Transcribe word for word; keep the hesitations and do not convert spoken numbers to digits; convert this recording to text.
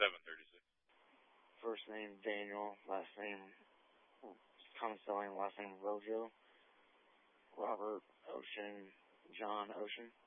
seven thirty-six. First name Daniel, last name common spelling, last name Rojo. Robert Ocean, John Ocean.